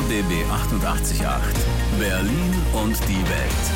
RBB 888. Berlin und die Welt.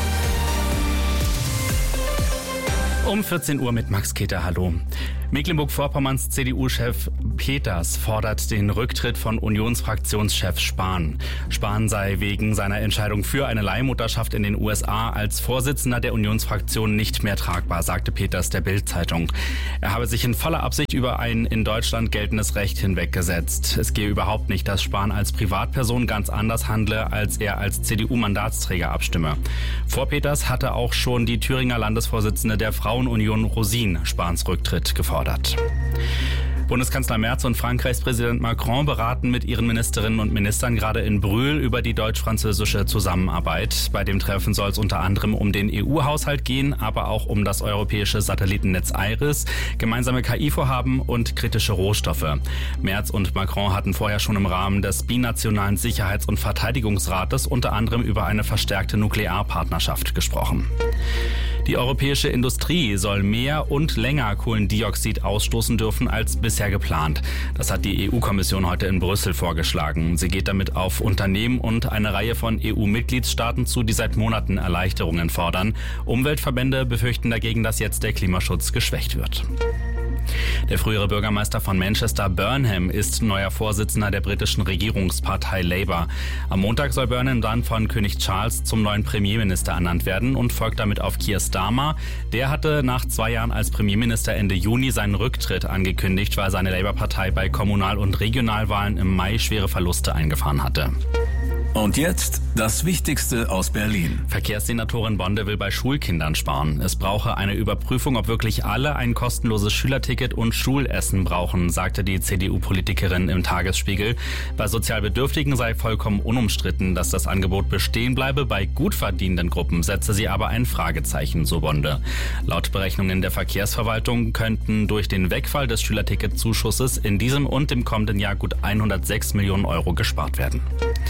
Um 14 Uhr mit Max Keter, hallo. Mecklenburg-Vorpommerns CDU-Chef Peters fordert den Rücktritt von Unionsfraktionschef Spahn. Spahn sei wegen seiner Entscheidung für eine Leihmutterschaft in den USA als Vorsitzender der Unionsfraktion nicht mehr tragbar, sagte Peters der Bild-Zeitung. Er habe sich in voller Absicht über ein in Deutschland geltendes Recht hinweggesetzt. Es gehe überhaupt nicht, dass Spahn als Privatperson ganz anders handle, als er als CDU-Mandatsträger abstimme. Vor Peters hatte auch schon die Thüringer Landesvorsitzende der Frauenunion Rosin Spahns Rücktritt gefordert. Bundeskanzler Merz und Frankreichs Präsident Macron beraten mit ihren Ministerinnen und Ministern gerade in Brühl über die deutsch-französische Zusammenarbeit. Bei dem Treffen soll es unter anderem um den EU-Haushalt gehen, aber auch um das europäische Satellitennetz IRIS, gemeinsame KI-Vorhaben und kritische Rohstoffe. Merz und Macron hatten vorher schon im Rahmen des binationalen Sicherheits- und Verteidigungsrates unter anderem über eine verstärkte Nuklearpartnerschaft gesprochen. Die europäische Industrie soll mehr und länger Kohlendioxid ausstoßen dürfen als bisher geplant. Das hat die EU-Kommission heute in Brüssel vorgeschlagen. Sie geht damit auf Unternehmen und eine Reihe von EU-Mitgliedstaaten zu, die seit Monaten Erleichterungen fordern. Umweltverbände befürchten dagegen, dass jetzt der Klimaschutz geschwächt wird. Der frühere Bürgermeister von Manchester, Burnham, ist neuer Vorsitzender der britischen Regierungspartei Labour. Am Montag soll Burnham dann von König Charles zum neuen Premierminister ernannt werden und folgt damit auf Keir Starmer. Der hatte nach 2 Jahren als Premierminister Ende Juni seinen Rücktritt angekündigt, weil seine Labour-Partei bei Kommunal- und Regionalwahlen im Mai schwere Verluste eingefahren hatte. Und jetzt das Wichtigste aus Berlin. Verkehrssenatorin Bonde will bei Schulkindern sparen. Es brauche eine Überprüfung, ob wirklich alle ein kostenloses Schülerticket und Schulessen brauchen, sagte die CDU-Politikerin im Tagesspiegel. Bei Sozialbedürftigen sei vollkommen unumstritten, dass das Angebot bestehen bleibe. Bei gut verdienenden Gruppen setze sie aber ein Fragezeichen, so Bonde. Laut Berechnungen der Verkehrsverwaltung könnten durch den Wegfall des Schülerticketzuschusses in diesem und im kommenden Jahr gut 106 Millionen Euro gespart werden.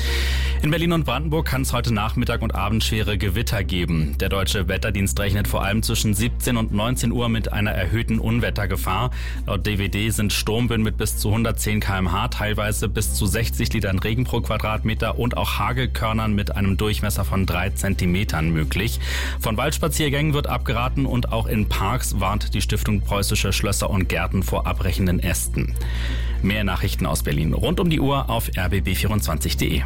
In Berlin und Brandenburg kann es heute Nachmittag und Abend schwere Gewitter geben. Der Deutsche Wetterdienst rechnet vor allem zwischen 17 und 19 Uhr mit einer erhöhten Unwettergefahr. Laut DWD sind Sturmböen mit bis zu 110 km/h, teilweise bis zu 60 Litern Regen pro Quadratmeter und auch Hagelkörnern mit einem Durchmesser von 3 Zentimetern möglich. Von Waldspaziergängen wird abgeraten und auch in Parks warnt die Stiftung Preußische Schlösser und Gärten vor abbrechenden Ästen. Mehr Nachrichten aus Berlin rund um die Uhr auf rbb24.de.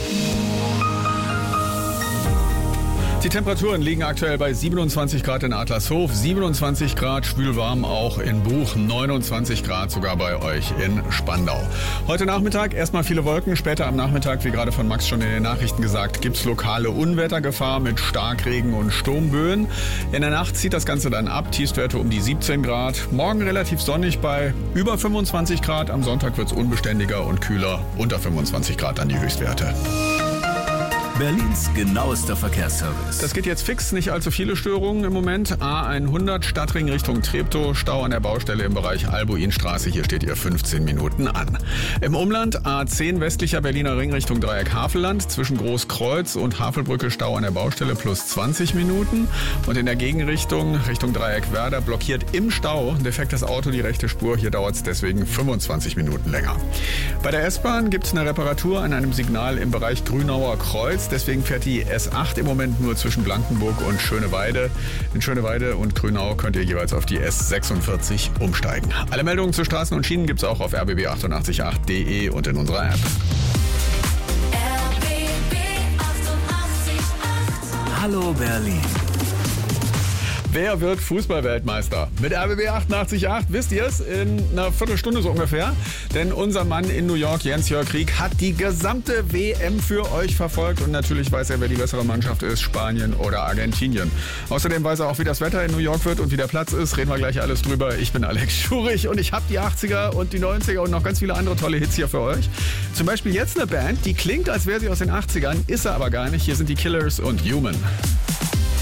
Die Temperaturen liegen aktuell bei 27 Grad in Adlershof, 27 Grad schwülwarm auch in Buch, 29 Grad sogar bei euch in Spandau. Heute Nachmittag erstmal viele Wolken, später am Nachmittag, wie gerade von Max schon in den Nachrichten gesagt, gibt's lokale Unwettergefahr mit Starkregen und Sturmböen. In der Nacht zieht das Ganze dann ab, Tiefstwerte um die 17 Grad. Morgen relativ sonnig bei über 25 Grad, am Sonntag wird's unbeständiger und kühler, unter 25 Grad dann die Höchstwerte. Berlins genauester Verkehrsservice. Das geht jetzt fix, nicht allzu viele Störungen im Moment. A100 Stadtring Richtung Treptow, Stau an der Baustelle im Bereich Albuinstraße. Hier steht ihr 15 Minuten an. Im Umland A10 westlicher Berliner Ring Richtung Dreieck Havelland. Zwischen Großkreuz und Havelbrücke Stau an der Baustelle plus 20 Minuten. Und in der Gegenrichtung Richtung Dreieck Werder blockiert im Stau defektes Auto die rechte Spur. Hier dauert es deswegen 25 Minuten länger. Bei der S-Bahn gibt es eine Reparatur an einem Signal im Bereich Grünauer Kreuz. Deswegen fährt die S8 im Moment nur zwischen Blankenburg und Schöneweide. In Schöneweide und Grünau könnt ihr jeweils auf die S46 umsteigen. Alle Meldungen zu Straßen und Schienen gibt es auch auf rbb888.de und in unserer App. RBB 888. Hallo Berlin. Wer wird Fußballweltmeister? Mit RBB 888 wisst ihr es in einer Viertelstunde so ungefähr. Denn unser Mann in New York, Jens-Jörg Rieck, hat die gesamte WM für euch verfolgt. Und natürlich weiß er, wer die bessere Mannschaft ist, Spanien oder Argentinien. Außerdem weiß er auch, wie das Wetter in New York wird und wie der Platz ist. Reden wir gleich alles drüber. Ich bin Alex Schurich und ich habe die 80er und die 90er und noch ganz viele andere tolle Hits hier für euch. Zum Beispiel jetzt eine Band, die klingt, als wäre sie aus den 80ern, ist sie aber gar nicht. Hier sind die Killers und Human.